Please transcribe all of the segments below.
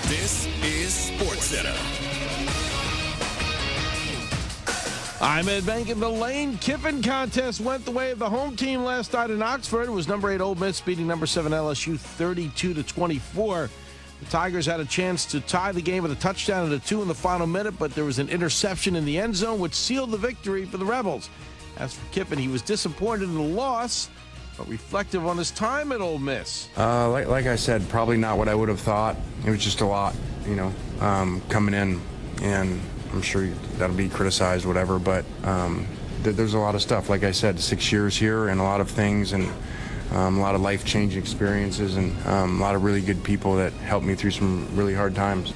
This is SportsCenter. I'm Ed Bankin. The Lane Kiffin contest went the way of the home team last night in Oxford. It was number 8 Ole Miss beating number 7 LSU 32-24. The Tigers had a chance to tie the game with a touchdown and a 2 in the final minute, but there was an interception in the end zone which sealed the victory for the Rebels. As for Kiffin, he was disappointed in the loss, but reflective on his time at Ole Miss. Like I said, probably not what I would have thought. It was just a lot, coming in, and I'm sure that'll be criticized, whatever, but there's a lot of stuff. Like I said, 6 years here and a lot of things, and a lot of life-changing experiences, and a lot of really good people that helped me through some really hard times.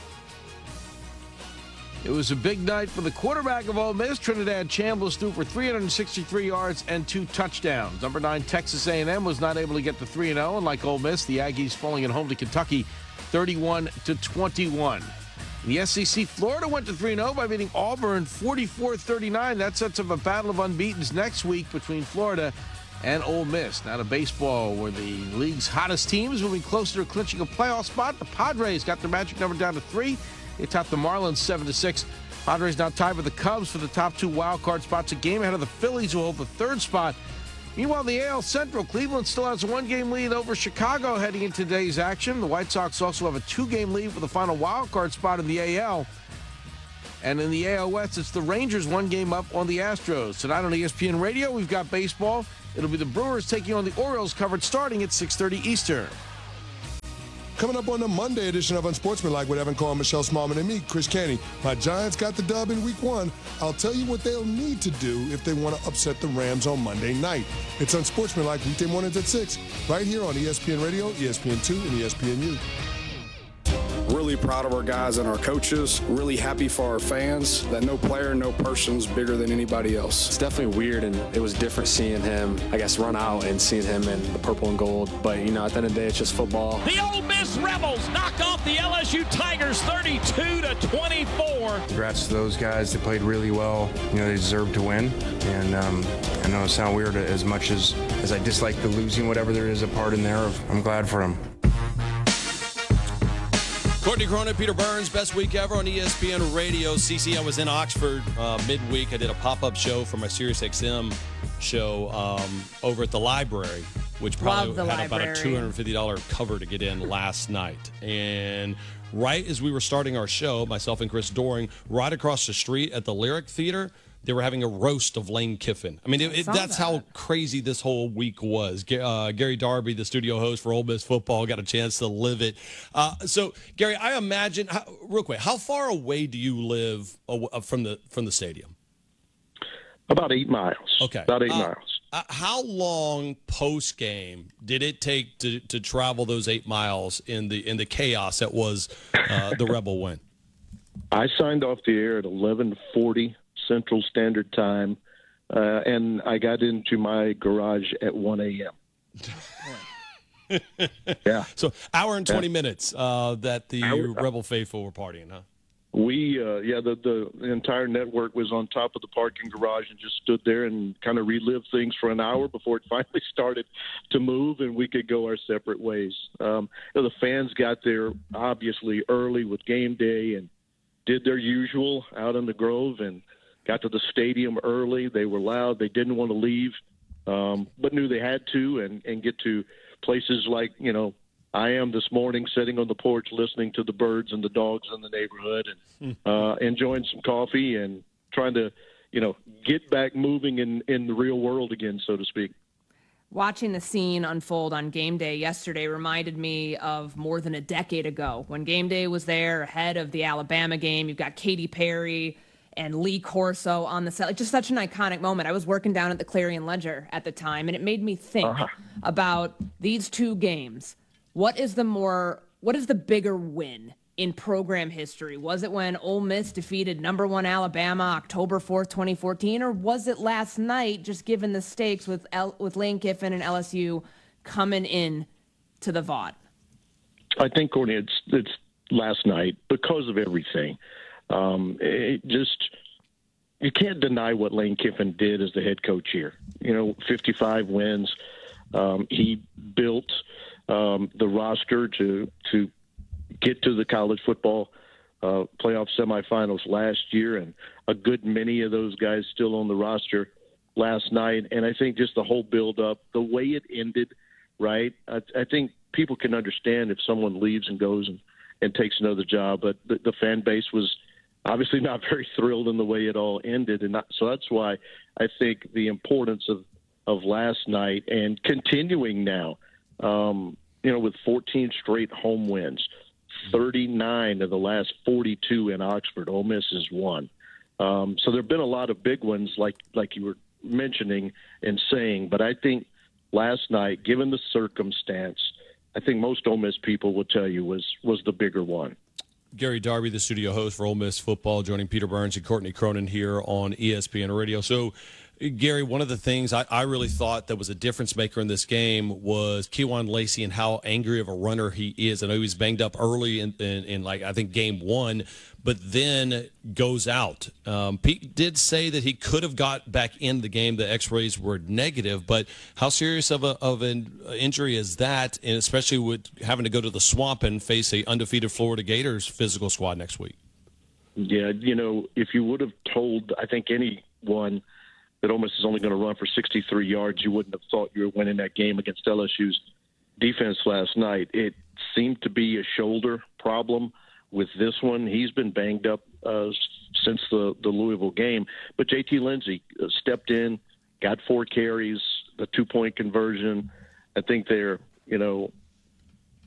It was a big night for the quarterback of Ole Miss. Trinidad Chambliss threw for 363 yards and 2 touchdowns. Number 9 Texas A&M was not able to get to 3-0, and like Ole Miss, the Aggies falling at home to Kentucky 31-21. The SEC, Florida went to 3-0 by beating Auburn 44-39. That sets up a battle of unbeatens next week between Florida and Ole Miss. Now to baseball, where the league's hottest teams moving closer to clinching a playoff spot. The Padres got their magic number down to 3. They topped the Marlins 7-6. Padres now tied with the Cubs for the top 2 wild card spots, a game ahead of the Phillies, who hold the 3rd spot. Meanwhile, the AL Central, Cleveland still has a 1-game lead over Chicago heading into today's action. The White Sox also have a 2-game lead for the final wild card spot in the AL. And in the AL West, it's the Rangers 1 game up on the Astros. Tonight on ESPN Radio, we've got baseball. It'll be the Brewers taking on the Orioles, covered starting at 6:30 Eastern. Coming up on the Monday edition of Unsportsmanlike with Evan Cole, Michelle Smallman, and me, Chris Canty. My Giants got the dub in Week 1. I'll tell you what they'll need to do if they want to upset the Rams on Monday night. It's Unsportsmanlike weekday mornings at 6, right here on ESPN Radio, ESPN2, and ESPNU. Really proud of our guys and our coaches. Really happy for our fans that no player, no person's bigger than anybody else. It's definitely weird, and it was different seeing him, run out and seeing him in the purple and gold. But, at the end of the day, it's just football. The Ole Miss Rebels knock off the LSU Tigers 32-24. Congrats to those guys. They played really well. They deserved to win. And I know it sounds weird, as much as I dislike the losing, whatever there is a part in there, I'm glad for them. Courtney Cronin, Peter Burns, best week ever on ESPN Radio. CC, I was in Oxford midweek. I did a pop-up show for my SiriusXM show over at the library, which probably had about a $250 cover to get in last night. And right as we were starting our show, myself and Chris Doring, right across the street at the Lyric Theater, they were having a roast of Lane Kiffin. That's how crazy this whole week was. Gary Darby, the studio host for Ole Miss football, got a chance to live it. So, Gary, I imagine, real quick, how far away do you live from the stadium? About 8 miles. Okay. About 8 miles. How long post game did it take to travel those 8 miles in the chaos that was the Rebel win? I signed off the air at 11:40 Central Standard Time, and I got into my garage at 1 a.m. Yeah. So hour and 20 minutes that the Rebel faithful were partying, huh? We, the entire network was on top of the parking garage and just stood there and kind of relived things for an hour before it finally started to move and we could go our separate ways. The fans got there obviously early with game day and did their usual out in the Grove and got to the stadium early. They were loud. They didn't want to leave, but knew they had to and get to places like, I am this morning sitting on the porch listening to the birds and the dogs in the neighborhood and enjoying some coffee and trying to, get back moving in the real world again, so to speak. Watching the scene unfold on game day yesterday reminded me of more than a decade ago when game day was there ahead of the Alabama game. You've got Katy Perry and Lee Corso on the set. Just such an iconic moment. I was working down at the Clarion Ledger at the time, and it made me think about these two games. What is the bigger win in program history? Was it when Ole Miss defeated number 1 Alabama October 4th, 2014, or was it last night, just given the stakes with Lane Kiffin and LSU coming in to the Vaught? I think, Courtney, it's last night because of everything. You can't deny what Lane Kiffin did as the head coach here. 55 wins. He built the roster to get to the college football playoff semifinals last year, and a good many of those guys still on the roster last night. And I think just the whole build-up, the way it ended, right, I think people can understand if someone leaves and goes and takes another job, but the fan base was obviously not very thrilled in the way it all ended. And so that's why I think the importance of last night and continuing now, with 14 straight home wins, 39 of the last 42 in Oxford. Ole Miss has won. So there have been a lot of big ones like you were mentioning and saying, but I think last night, given the circumstance, I think most Ole Miss people will tell you was the bigger one. Gary Darby, the studio host for Ole Miss football, joining Peter Burns and Courtney Cronin here on ESPN Radio. So, Gary, one of the things I really thought that was a difference maker in this game was Kewan Lacey and how angry of a runner he is. I know he was banged up early in like, I think, game one, but then goes out. Pete did say that he could have got back in the game. The x-rays were negative, but how serious of an injury is that, and especially with having to go to the Swamp and face a undefeated Florida Gators physical squad next week? Yeah, if you would have told, I think, anyone that Ole Miss is only going to run for 63 yards, you wouldn't have thought you were winning that game against LSU's defense last night. It seemed to be a shoulder problem with this one. He's been banged up since the Louisville game. But J.T. Lindsey stepped in, got 4 carries, the 2-point conversion. I think they're,